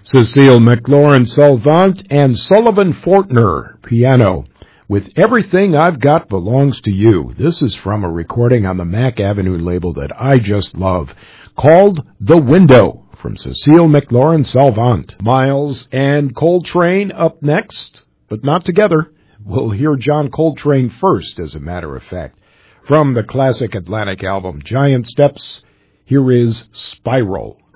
Cecile McLaurin-Salvant and Sullivan Fortner, piano, with Everything I've Got Belongs to You. This is from a recording on the Mack Avenue label that I just love, called The Window, from Cecile McLaurin-Salvant. Miles and Coltrane up next, but not together. We'll hear John Coltrane first, as a matter of fact. From the classic Atlantic album Giant Steps, here is Spiral.